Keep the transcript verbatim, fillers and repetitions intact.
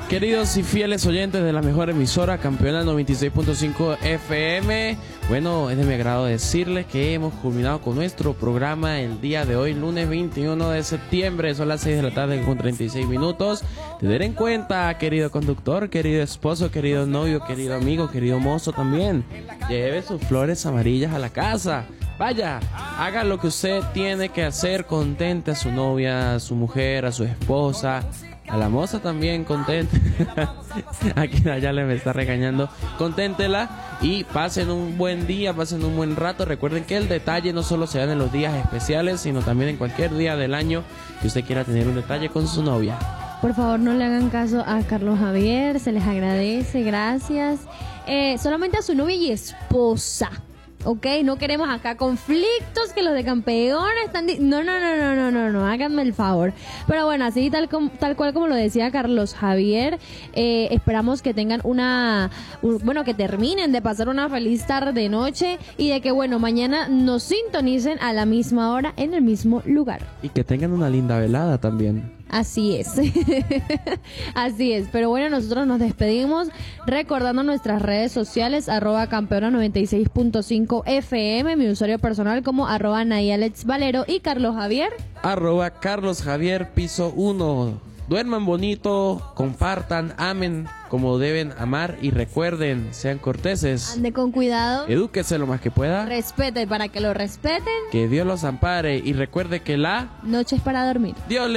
Queridos y fieles oyentes de la mejor emisora, Campeona noventa y seis punto cinco F M. Bueno, es de mi agrado decirles que hemos culminado con nuestro programa el día de hoy, lunes veintiuno de septiembre. Son las seis de la tarde con treinta y seis minutos. Tener en cuenta, querido conductor, querido esposo, querido novio, querido amigo, querido mozo también. Lleve sus flores amarillas a la casa. Vaya, haga lo que usted tiene que hacer, contente a su novia, a su mujer, a su esposa, a la moza también, contente. Aquí allá le me está regañando. Conténtela y pasen un buen día, pasen un buen rato. Recuerden que el detalle no solo se da en los días especiales, sino también en cualquier día del año que usted quiera tener un detalle con su novia. Por favor, no le hagan caso a Carlos Javier, se les agradece, gracias. Eh, solamente a su novia y esposa. Ok, no queremos acá conflictos que los de campeón están... Di- no, no, no, no, no, no, no, háganme el favor. Pero bueno, así tal, com- tal cual como lo decía Carlos Javier, eh, esperamos que tengan una... un- bueno, que terminen de pasar una feliz tarde noche y de que, bueno, mañana nos sintonicen a la misma hora en el mismo lugar. Y que tengan una linda velada también. Así es. Así es. Pero bueno, nosotros nos despedimos recordando nuestras redes sociales, arroba campeona noventa y seis punto cinco F M, mi usuario personal como arroba Nayalex Valero y Carlos Javier. Arroba Carlos Javier piso uno. Duerman bonito, compartan, amen como deben amar y recuerden, sean corteses. Ande con cuidado. Edúquese lo más que pueda. Respete para que lo respeten. Que Dios los ampare y recuerde que la Noche es para dormir. Dios le